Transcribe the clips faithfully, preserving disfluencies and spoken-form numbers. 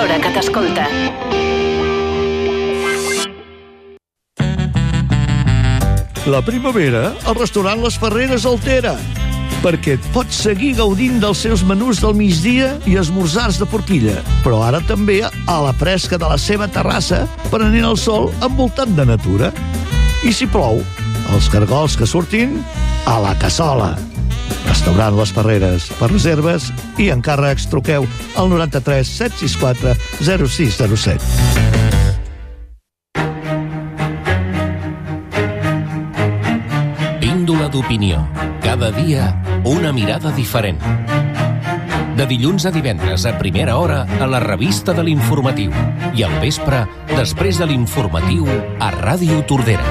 l'emissora que t'escolta. La primavera, el restaurant Les Ferreres altera, perquè et pots seguir gaudint dels seus menús del migdia i esmorzars de forquilla, però ara també a la fresca de la seva terrassa, prenent el sol envoltat de natura. I si plou, els cargols que surtin a la cassola. Restaurant Les Ferreres. Per reserves i encàrrecs truqueu al noranta-tres set sis quatre zero sis zero set. Píndola d'opinió. Cada dia, una mirada diferent. De dilluns a divendres a primera hora a la revista de l'Informatiu. I al vespre, després de l'Informatiu, a Ràdio Tordera.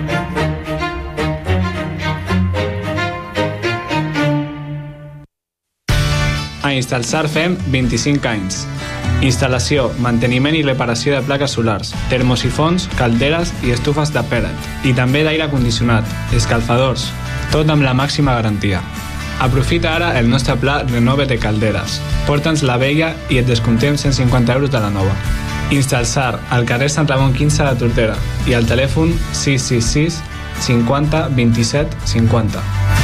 A Instalsar fem vint-i-cinc anys. Instal·lació, manteniment i reparació de plaques solars, termosifons, calderes i estufes de pellet. I també d'aire condicionat, escalfadors, tot amb la màxima garantia. Aprofita ara el nostre pla Renove de calderes. Porta'ns la vella i et descomptem cent cinquanta euros de la nova. Instalsar, al carrer Sant Ramon quinze de Tordera i al telèfon sis sis sis cinquanta vint-i-set cinquanta.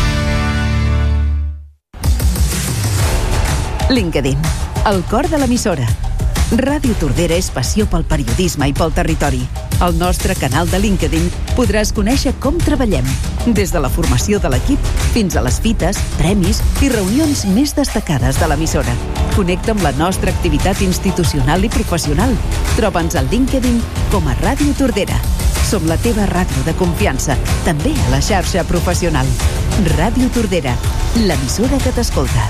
LinkedIn, el cor de l'emissora. Ràdio Tordera és passió pel periodisme i pel territori. Al nostre canal de LinkedIn podràs conèixer com treballem, des de la formació de l'equip fins a les fites, premis i reunions més destacades de l'emissora. Connecta amb la nostra activitat institucional i professional. Troba'ns al LinkedIn com a Ràdio Tordera. Som la teva ràdio de confiança, també a la xarxa professional. Ràdio Tordera, l'emissora que t'escolta.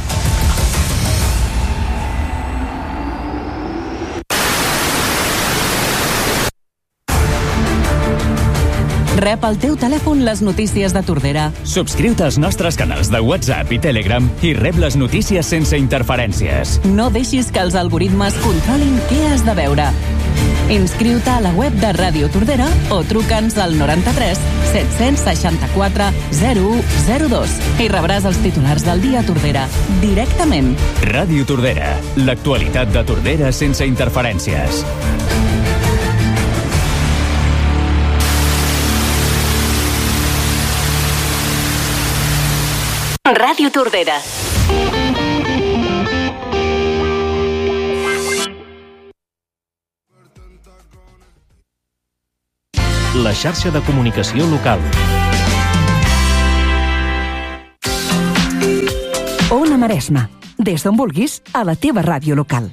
Rep al teu telèfon les notícies de Tordera. Subscriu-te als nostres canals de WhatsApp i Telegram i rep les notícies sense interferències. No deixis que els algoritmes controlin què has de veure. Inscriu-te a la web de Ràdio Tordera o truca'ns al noranta-tres set-cents seixanta-quatre zero u zero dos i rebràs els titulars del dia a Tordera directament. Ràdio Tordera, l'actualitat de Tordera sense interferències. Ràdio Tordera. La xarxa de comunicació local. Ona Maresma, des d'on vulguis, a la teva ràdio local.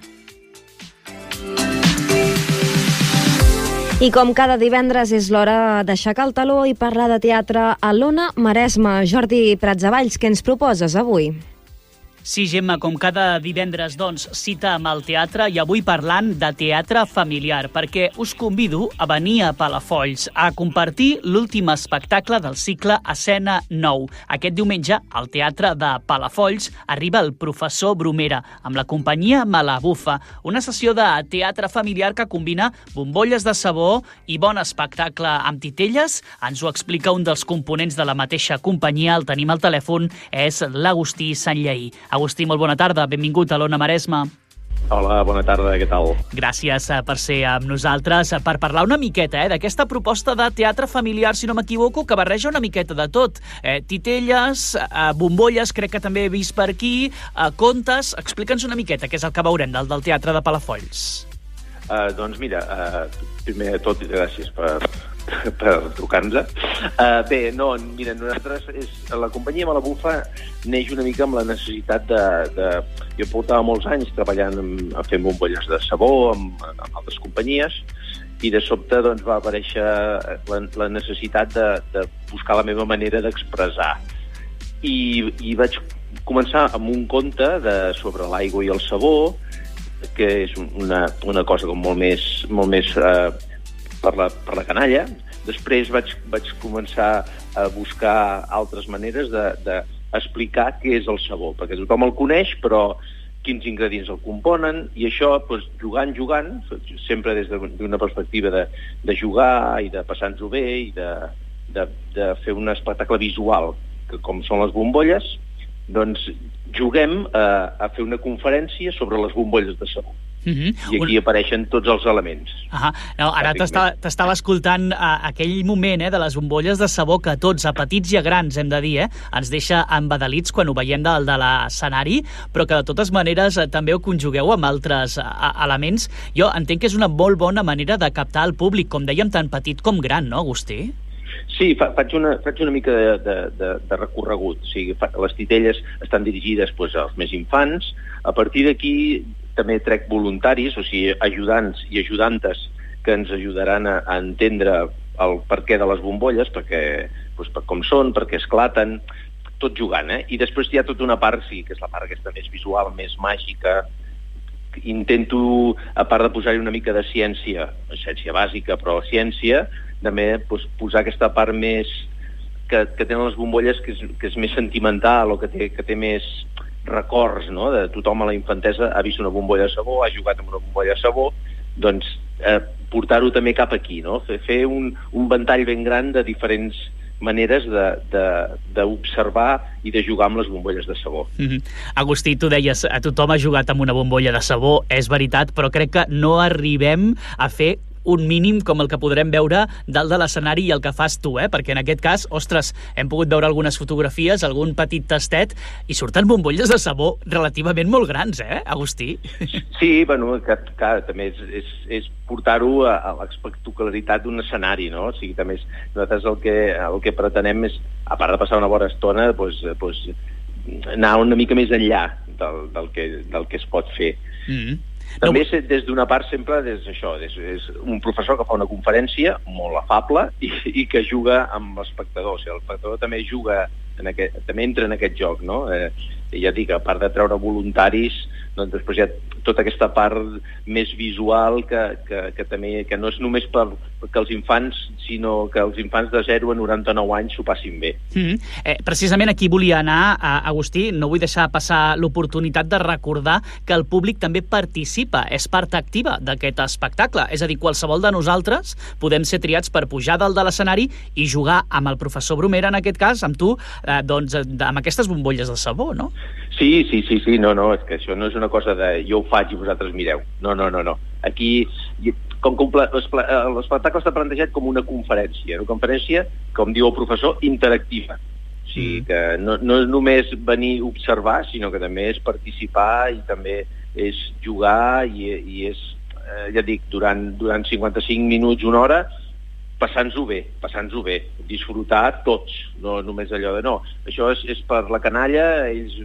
I com cada divendres és l'hora d'aixecar el taló i parlar de teatre a l'Ona Maresma. Jordi Pratsavalls, què ens proposes avui? Sí, Gemma, com cada divendres, doncs, cita amb el teatre i avui parlant de teatre familiar, perquè us convido a venir a Palafolls a compartir l'últim espectacle del cicle Escena nou. Aquest diumenge, al Teatre de Palafolls, arriba el professor Bromera, amb la companyia Malabufa, una sessió de teatre familiar que combina bombolles de sabó i bon espectacle amb titelles. Ens ho explica un dels components de la mateixa companyia, el tenim al telèfon, és l'Agustí Sanllaí. Agustí, molt bona tarda, benvingut a l'Ona Maresma. Hola, bona tarda, què tal? Gràcies per ser amb nosaltres, per parlar una miqueta eh, d'aquesta proposta de teatre familiar, si no m'equivoco, que barreja una miqueta de tot. Eh, titelles, eh, bombolles, crec que també he vist per aquí, eh, contes. Explica'ns una miqueta què és el que veurem del, del Teatre de Palafolls. Uh, doncs mira, uh, primer de tot, gràcies per, per trucar-nos. Uh, bé, no, mira, nosaltres, és, la companyia Malabufa neix una mica amb la necessitat de... de jo portava molts anys treballant amb, fent bombolles de sabó, amb, amb altres companyies, i de sobte doncs, va aparèixer la, la necessitat de, de buscar la meva manera d'expressar. I, I vaig començar amb un conte de, sobre l'aigua i el sabó, que és una, una cosa com molt més, molt més eh, per, la, per la canalla. Després vaig, vaig començar a buscar altres maneres d'explicar de, de què és el sabó, perquè tothom el coneix, però quins ingredients el componen, i això, doncs, jugant, jugant, sempre des d'una perspectiva de, de jugar i de passar-nos-ho bé i de, de, de fer un espectacle visual, que com són les bombolles, doncs juguem a, a fer una conferència sobre les bombolles de sabó. Uh-huh. I aquí Un... apareixen tots els elements. Uh-huh. No, ara t'estava escoltant uh, aquell moment eh, de les bombolles de sabó que tots, a petits i a grans, hem de dir, eh, ens deixa embadalits quan ho veiem del de l'escenari, però que de totes maneres eh, també ho conjugueu amb altres uh, elements. Jo entenc que és una molt bona manera de captar el públic, com dèiem, tant petit com gran, no, Agustí? Sí, fa, faig, una, faig una mica de, de, de, de recorregut. O sigui, fa, les titelles estan dirigides pues, als més infants. A partir d'aquí també trec voluntaris, o sigui, ajudants i ajudantes que ens ajudaran a, a entendre el perquè de les bombolles, perquè, pues, per com són, perquè esclaten, tot jugant, eh? I després hi ha tota una part, sí, que és la part aquesta més visual, més màgica. Intento, a part de posar-hi una mica de ciència, ciència bàsica, però ciència, també pues, posar aquesta part més que, que tenen les bombolles, que és, que és més sentimental o que té, que té més records, no? De tothom a la infantesa ha vist una bombolla de sabó, ha jugat amb una bombolla de sabó, doncs eh, portar-ho també cap aquí, no? Fer, fer un, un ventall ben gran de diferents maneres d'observar i de jugar amb les bombolles de sabó. Mm-hmm. Agustí, tu deies, a tothom ha jugat amb una bombolla de sabó, és veritat, però crec que no arribem a fer un mínim com el que podrem veure dalt de l'escenari i el que fas tu, eh? Perquè en aquest cas, ostres, hem pogut veure algunes fotografies, algun petit tastet, i surten bombolles de sabó relativament molt grans, eh, Agustí? Sí, bueno, que, que també és, és, és portar-ho a, a l'espectacularitat d'un escenari, no? O sigui, també és, nosaltres el que, el que pretenem és, a part de passar una bona estona, doncs, doncs, anar una mica més enllà del, del, que, del que es pot fer. Mm-hmm. També no... des d'una part sempre des d'això, des, és un professor que fa una conferència molt afable i, i que juga amb l'espectador, o sigui, l'espectador també juga en aquest, també entra en aquest joc, no? Eh, ja dic, a part de treure voluntaris, doncs després hi ha tota aquesta part més visual que, que, que també que no és només per, que els infants, sinó que els infants de zero a noranta-nou anys s'ho passin bé. Mm-hmm. eh, precisament aquí volia anar, a Agustí, no vull deixar passar l'oportunitat de recordar que el públic també participa, és part activa d'aquest espectacle, és a dir, qualsevol de nosaltres podem ser triats per pujar dalt de l'escenari i jugar amb el professor Bromera, en aquest cas, amb tu, eh, doncs, amb aquestes bombolles de sabó, no? Sí, sí, sí, sí, no, no, és que això no és una cosa de jo ho faig i vosaltres mireu. No, no, no, no. Aquí, com que l'espectacle està plantejat com una conferència, una conferència, com diu el professor, interactiva. O sigui, que no, no és només venir a observar, sinó que també és participar i també és jugar i, i és, eh, ja dic, durant, durant cinquanta-cinc minuts, una hora, passant-s'ho bé, passant-s'ho bé, disfrutar tots, no només allò de no. Això és, és per la canalla, ells